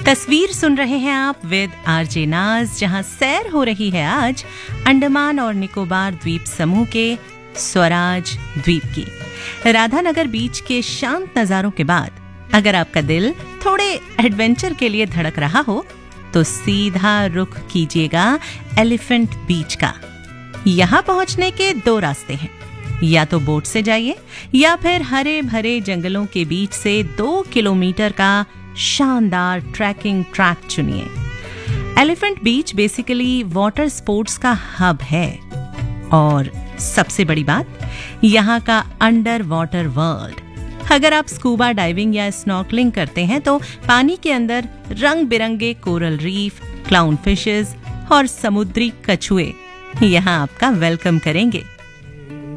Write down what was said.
तस्वीर सुन रहे हैं आप विद आरजे नाज, जहां सैर हो रही है आज अंडमान और निकोबार द्वीप समूह के स्वराज द्वीप की। राधानगर बीच के शांत नजारों के बाद अगर आपका दिल थोड़े एडवेंचर के लिए धड़क रहा हो तो सीधा रुख कीजिएगा एलिफेंट बीच का। यहां पहुंचने के 2 रास्ते हैं, या तो बोट से जाइए या फिर हरे भरे जंगलों के बीच से 2 किलोमीटर का शानदार ट्रैकिंग ट्रैक चुनिए। एलिफेंट बीच बेसिकली वाटर स्पोर्ट्स का हब है और सबसे बड़ी बात यहाँ का अंडर वाटर वर्ल्ड। अगर आप स्कूबा डाइविंग या स्नॉर्कलिंग करते हैं तो पानी के अंदर रंग बिरंगे कोरल रीफ, क्लाउन फिशेस और समुद्री कछुए यहाँ आपका वेलकम करेंगे।